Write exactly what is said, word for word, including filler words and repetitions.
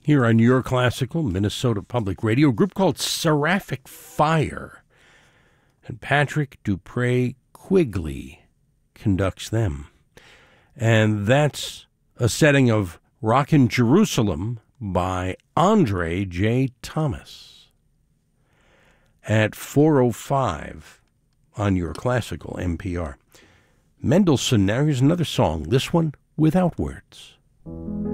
Here on Your Classical, Minnesota Public Radio, a group called Seraphic Fire. And Patrick Dupre Quigley conducts them. And that's a setting of Rockin' Jerusalem by Andre J. Thomas. At four oh five on Your Classical N P R. Mendelssohn, now here's another song, this one without words.